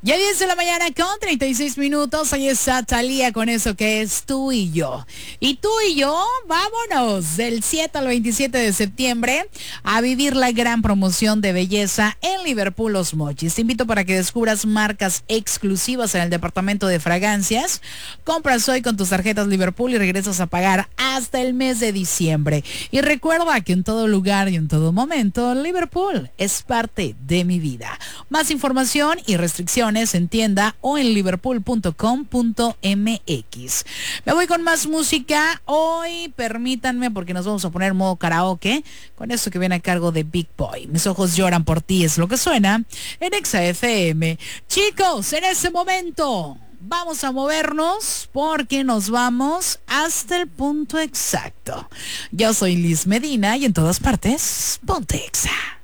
Ya 10 de la mañana con 36 minutos. Ahí está Thalía con eso que es Tú y Yo. Y tú y yo, vámonos del 7 al 27 de septiembre a vivir la gran promoción de belleza en Liverpool Los Mochis. Te invito para que descubras marcas exclusivas en el departamento de fragancias. Compras hoy con tus tarjetas Liverpool y regresas a pagar hasta el mes de diciembre. Y recuerda que en todo lugar y en todo momento, Liverpool es parte de mi vida. Más información y restricciones en tienda o en liverpool.com.mx. Me voy con más música. Hoy permítanme porque nos vamos a poner modo karaoke con esto que viene a cargo de Big Boy. Mis ojos lloran por ti es lo que suena en Exa FM. Chicos, en ese momento vamos a movernos porque nos vamos hasta el punto exacto. Yo soy Liz Medina y en todas partes, ponte Exa.